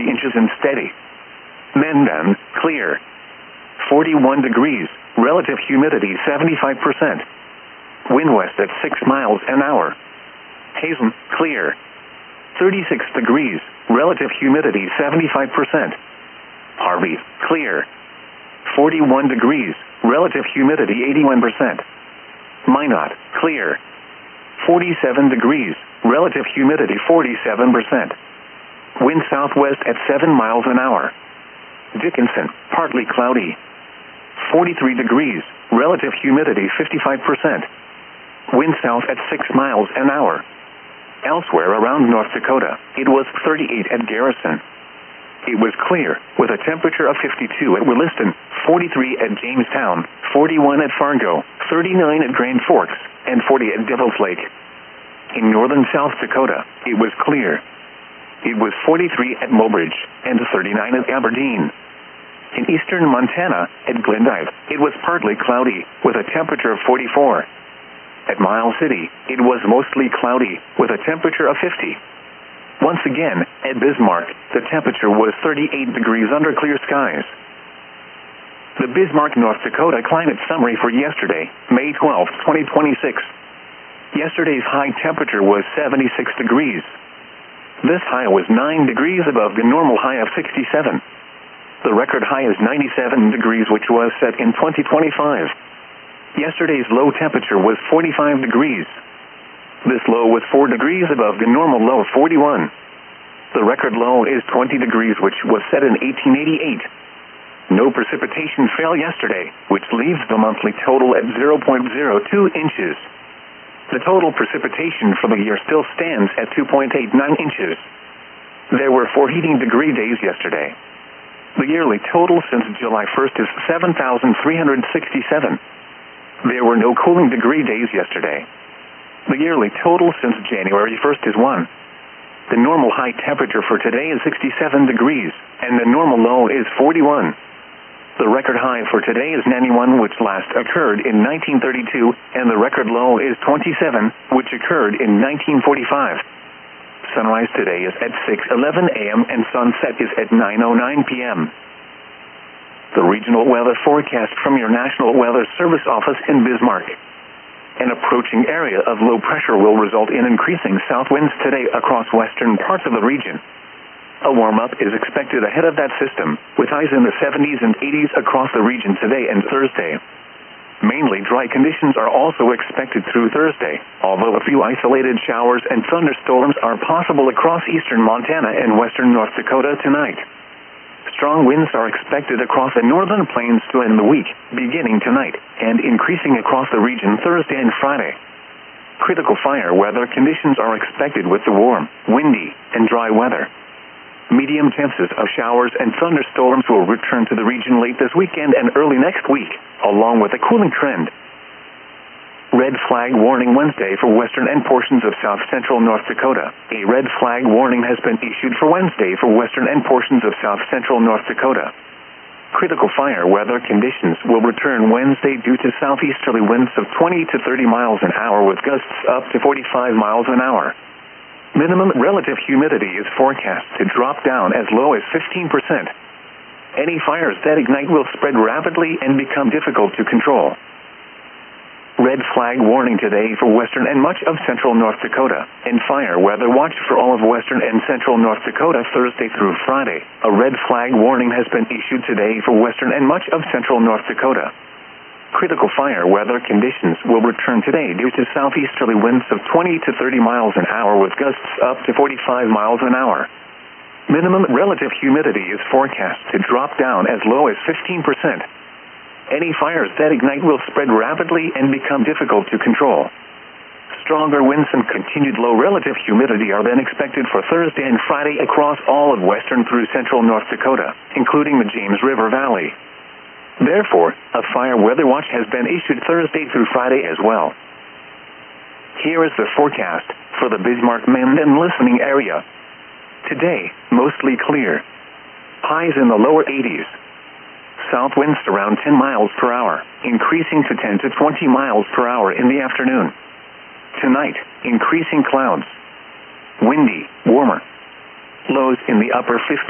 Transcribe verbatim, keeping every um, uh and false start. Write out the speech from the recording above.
three inches and steady. Mandan, clear. forty-one degrees, relative humidity seventy-five percent. Wind west at six miles an hour. Hazen, clear. thirty-six degrees, relative humidity seventy-five percent. Harvey, clear. forty-one degrees, relative humidity eighty-one percent. Minot, clear. forty-seven degrees, relative humidity forty-seven percent. Wind southwest at seven miles an hour. Dickinson, partly cloudy. forty-three degrees, relative humidity fifty-five percent. Wind south at six miles an hour. Elsewhere around North Dakota, it was thirty-eight at Garrison. It was clear, with a temperature of fifty-two at Williston, forty-three at Jamestown, forty-one at Fargo, thirty-nine at Grand Forks, and forty at Devil's Lake. In northern South Dakota, it was clear. It was forty-three at Mobridge, and thirty-nine at Aberdeen. In eastern Montana, at Glendive, it was partly cloudy, with a temperature of forty-four. At Miles City, it was mostly cloudy, with a temperature of fifty. Once again, at Bismarck, the temperature was thirty-eight degrees under clear skies. The Bismarck, North Dakota climate summary for yesterday, May twelfth, twenty twenty-six. Yesterday's high temperature was seventy-six degrees. This high was nine degrees above the normal high of sixty-seven. The record high is ninety-seven degrees, which was set in twenty twenty-five. Yesterday's low temperature was forty-five degrees. This low was four degrees above the normal low of forty-one. The record low is twenty degrees, which was set in eighteen eighty-eight. No precipitation fell yesterday, which leaves the monthly total at zero point zero two inches. The total precipitation for the year still stands at two point eight nine inches. There were four heating degree days yesterday. The yearly total since July first is seven thousand three hundred sixty-seven. There were no cooling degree days yesterday. The yearly total since January first is one. The normal high temperature for today is sixty-seven degrees, and the normal low is forty-one. The record high for today is ninety-one, which last occurred in nineteen thirty-two, and the record low is twenty-seven, which occurred in nineteen forty-five. Sunrise today is at six eleven a m and sunset is at nine oh nine p m The regional weather forecast from your National Weather Service office in Bismarck. An approaching area of low pressure will result in increasing south winds today across western parts of the region. A warm-up is expected ahead of that system, with highs in the seventies and eighties across the region today and Thursday. Mainly dry conditions are also expected through Thursday, although a few isolated showers and thunderstorms are possible across eastern Montana and western North Dakota tonight. Strong winds are expected across the northern plains to end the week, beginning tonight, and increasing across the region Thursday and Friday. Critical fire weather conditions are expected with the warm, windy, and dry weather. Medium chances of showers and thunderstorms will return to the region late this weekend and early next week, along with a cooling trend. Red flag warning Wednesday for western and portions of south central North Dakota. A red flag warning has been issued for Wednesday for western and portions of south central North Dakota. Critical fire weather conditions will return Wednesday due to southeasterly winds of twenty to thirty miles an hour with gusts up to forty-five miles an hour. Minimum relative humidity is forecast to drop down as low as fifteen percent. Any fires that ignite will spread rapidly and become difficult to control. Red flag warning today for western and much of central North Dakota, and fire weather watch for all of western and central North Dakota Thursday through Friday. A red flag warning has been issued today for western and much of central North Dakota. Critical fire weather conditions will return today due to southeasterly winds of twenty to thirty miles an hour with gusts up to forty-five miles an hour. Minimum relative humidity is forecast to drop down as low as fifteen percent. Any fires that ignite will spread rapidly and become difficult to control. Stronger winds and continued low relative humidity are then expected for Thursday and Friday across all of western through central North Dakota, including the James River Valley. Therefore, a fire weather watch has been issued Thursday through Friday as well. Here is the forecast for the Bismarck-Mandan listening area. Today, mostly clear. Highs in the lower eighties. South winds around ten miles per hour, increasing to ten to twenty miles per hour in the afternoon. Tonight, increasing clouds. Windy, warmer. Lows in the upper fifties.